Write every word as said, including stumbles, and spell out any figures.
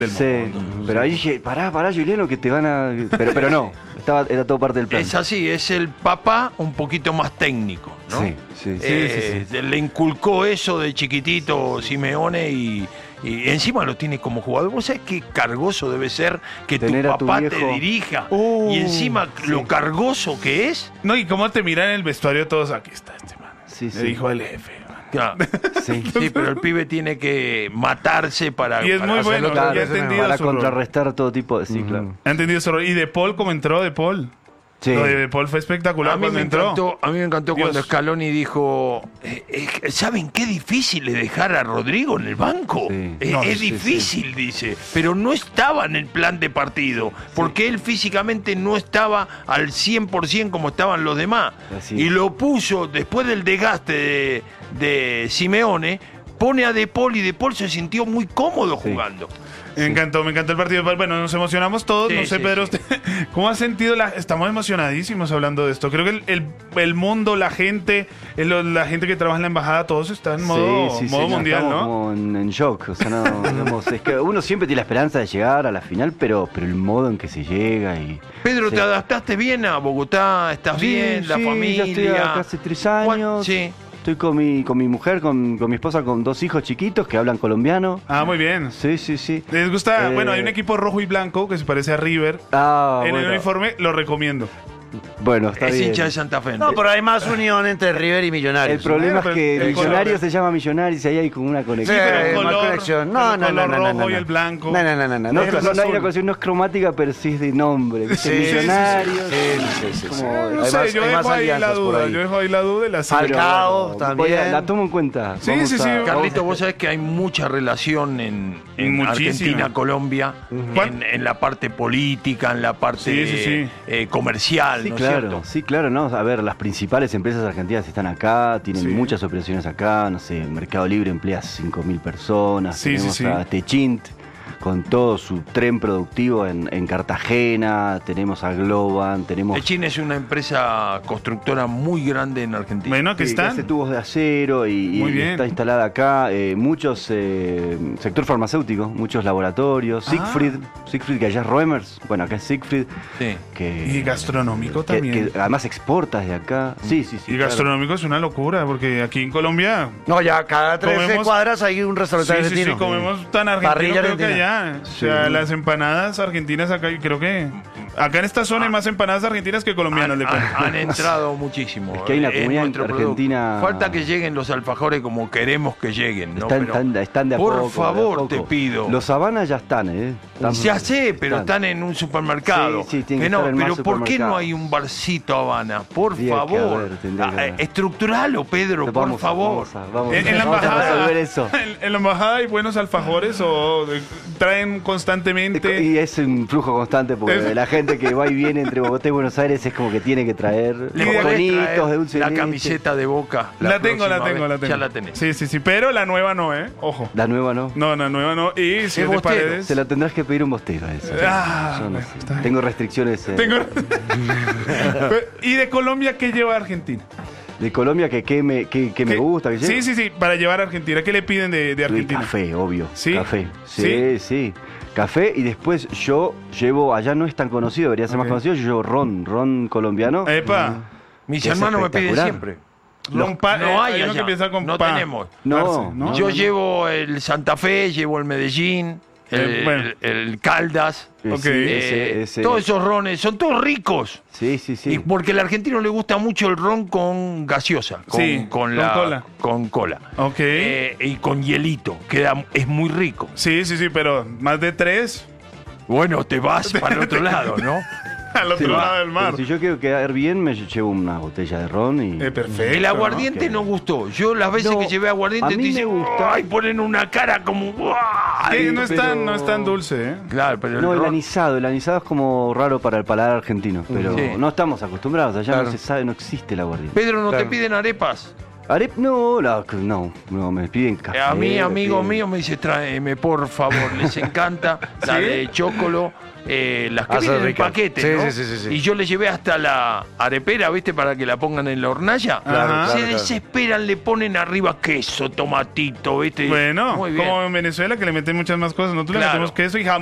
del Sí, mundo. pero ahí dije, pará, pará, Juliano, que te van a... Pero, pero no, estaba, era todo parte del plan. Es así, es el papá un poquito más técnico, ¿no? Sí, sí, sí. Eh, sí, sí. Le inculcó eso de chiquitito Simeone y, y encima lo tiene como jugador. ¿Vos sabés qué cargoso debe ser que Tener tu a tu papá te viejo. dirija? Uh, y encima lo cargoso que es. No, y cómo te miran en el vestuario todos, aquí está este man. Sí, Le sí. dijo el jefe. Claro. Sí. Sí, pero el pibe tiene que matarse para, Y es para muy hacerlo bueno, todo. ya he entendido Para su rol. contrarrestar todo tipo de... Sí, Ujú. claro. ¿Ha entendido eso? Y De Paul, como entró De Paul. Sí. Lo de De Paul fue espectacular A mí, cuando me entró. encantó, a mí me encantó Dios. cuando Scaloni dijo, eh, eh, ¿saben qué difícil es dejar a Rodrigo en el banco? Sí. Eh, No, es sí, difícil, dice, pero no estaba en el plan de partido, porque él físicamente no estaba al cien por ciento como estaban los demás. Así Y es. lo puso, después del desgaste de, de Simeone, pone a De Paul y De Paul se sintió muy cómodo Sí. jugando. Me encantó, me encantó el partido. Bueno, nos emocionamos todos. Sí, no sé, sí, Pedro, sí. usted, ¿cómo ha sentido? La... Estamos emocionadísimos hablando de esto. Creo que el, el, el mundo, la gente, el- la gente que trabaja en la embajada, todos están en modo, Sí, sí, sí, modo no, mundial, estamos ¿no? como en, en shock. O sea, no, digamos, es que uno siempre tiene la esperanza de llegar a la final, pero, pero el modo en que se llega y... Pedro, Sí. ¿te adaptaste bien a Bogotá? ¿Estás Sí, bien? ¿La sí, familia? ya estoy acá hace tres ¿Cuán- años. Sí. Estoy con mi, con mi mujer, con, con mi esposa, con dos hijos chiquitos que hablan colombiano. Ah, muy bien. Sí, sí, sí. ¿Les gusta? Eh, Bueno, hay un equipo rojo y blanco que se parece a River. Ah, en bueno. el uniforme, lo recomiendo. Bueno, está Es bien. hincha de Santa Fe. No, pero hay más unión entre River y El Millonarios. problema es Bueno, que el Millonarios color. se llama Millonarios y ahí hay como una Sí, conexión. pero el hay más color- conexión. No, el no, color no, no, rojo no, y no. el blanco. No, no, no, no. no. No, Negro no, es no hay azul. una conexión, no es cromática, pero sí es de nombre. ¿viste? Sí, sí, sí, sí. Millonarios. Sí, sí, sí, sí. Como- No Hay sé, más- yo hay más dejo ahí la alianzas por duda. ahí. Yo dejo ahí la duda de la Falcao. serie. Falcao voy a- también. La tomo en cuenta. Sí, Vamos sí, sí. a- Carlito, vos sabés que hay mucha relación en, en Muchísima. Argentina, Colombia, ¿Cuán- en, en la parte política, en la parte Sí, sí, sí. eh, comercial, Sí, ¿no es claro, cierto? sí, claro, no. A ver, las principales empresas argentinas están acá, tienen Sí. muchas operaciones acá, no sé, Mercado Libre emplea cinco mil personas, Sí, sí, tenemos sí. a Techint con todo su tren productivo en, en Cartagena, tenemos a Globan, tenemos... Techin es una empresa constructora muy grande en Argentina. Bueno, que Sí, que están. hace tubos de acero y, y Muy bien. está instalada acá. eh, muchos, eh, sector farmacéutico, muchos laboratorios. Ah. Siegfried, Siegfried que allá es Roemers, bueno, acá es Siegfried, Sí. que, Y gastronómico que- también. que además exporta desde acá. Sí, sí, sí. Y claro. gastronómico es una locura, porque aquí en Colombia. No, ya cada trece Comemos- cuadras hay un Sí, restaurante sí, sí, argentino. comemos tan argentino Parrilla creo que argentina. allá. O sea, Sí. las empanadas argentinas acá, y creo que acá en esta zona hay más empanadas argentinas que colombianas, Han, le cuento. han- han entrado muchísimo. Es que hay una Es comunidad nuestro argentina- producto. Falta que lleguen los alfajores como queremos que lleguen, ¿no? Están, Pero, están- están de a por poco, de a favor, poco. te pido. Los Habanas ya están, ¿eh? Están- Ya sé, pero están en un supermercado. Sí, sí, tienen Que que no, estar en pero más ¿por qué no supermercados. hay un barcito Habana? Por Tendría que favor. haber, tendría que Ah, haber. Estructuralo, Pedro, por Vamos a- favor. vamos a- vamos a- En, en la vamos a embajada, resolver eso. En, en la embajada hay buenos alfajores o de- traen constantemente. Y es un flujo constante porque Es- la gente que va y viene entre Bogotá y Buenos Aires es como que tiene que traer Le podés podés bonitos de dulce de la leche. camiseta de Boca. La, tengo, la próxima tengo, vez. la tengo. Ya la tenés. Sí, sí, sí, pero la nueva no, ¿eh? Ojo. La nueva no. No, la nueva no. Y si es de bostero. paredes. Se la tendrás que pedir un bostero a eso. Ah, Yo no bueno, sé. está bien. Tengo restricciones. eh, Tengo- ¿Y de Colombia qué lleva Argentina? De Colombia que, que, me, que, que me ¿Qué- gusta. Que Sí, lleve. sí, sí, para llevar a Argentina. ¿Qué le piden de, de Y Argentina? Café, obvio. ¿Sí? Café. Sí, ¿Sí? sí, Café y después yo llevo, allá no es tan conocido, debería ser Ok. más conocido, yo llevo ron, ron colombiano. Epa. Mis Que es hermanos me piden espectacular. siempre. Ron pa- no eh, hay hay uno allá. que empieza con no pa. tenemos. No, Parce, ¿no? Yo no, no. llevo el Santa Fe, llevo el Medellín, el, Eh, bueno. el- el Caldas. Sí, Ok. sí, ese- eh, ese- Todos esos rones, son todos ricos. Sí, sí, Y sí. porque al argentino le gusta mucho el ron con gaseosa, con, Sí, con con la, cola. con cola. Ok. Eh, y con hielito, queda, es muy rico. Sí, sí, sí, pero más de tres Bueno, te vas para el otro lado, ¿no? al otro Sí, lado del pero mar. si yo quiero quedar bien, me llevo una botella de ron y... Eh, perfecto. El aguardiente ¿no? no gustó. Yo las veces No, que llevé aguardiente a te mí dicen, me gusta. ay, ponen una cara como, ¡guau! Que no, es pero- tan, no es tan dulce, ¿eh? Claro, pero el No, el ron- anisado, el anisado es como raro para el paladar argentino, pero Sí. no estamos acostumbrados, allá Claro. no se sabe, no existe el aguardiente. Pedro, ¿no Claro. te piden arepas? Arep, no, la- no, no, me piden café. A mí, me amigo piden- mío, me dice, tráeme, por favor, les encanta la ¿Sí? de chocolo, eh, las que Ah, vienen son en ricas. paquete, Sí, ¿no? sí, sí, sí, sí. Y yo le llevé hasta la arepera, ¿viste? Para que la pongan en la hornalla. Claro, Se claro, claro. desesperan, le ponen arriba queso, tomatito, ¿viste? Bueno, Muy bien. como en Venezuela que le meten muchas más cosas. Nosotros Claro. le metemos queso y jamón.